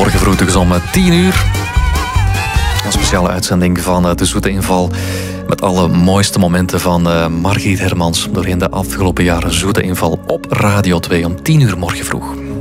Morgen vroeg dus om 10 uur. Een speciale uitzending van De Zoete Inval. Met alle mooiste momenten van Margriet Hermans doorheen de afgelopen jaren. Zoete Inval op Radio 2 om 10 uur morgen vroeg.